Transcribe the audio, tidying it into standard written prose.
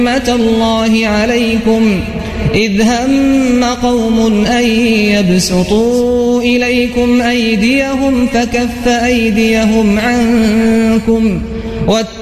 نعمة الله عليكم إذ هم قوم أن يبسطوا إليكم أيديهم فكف أيديهم عنكم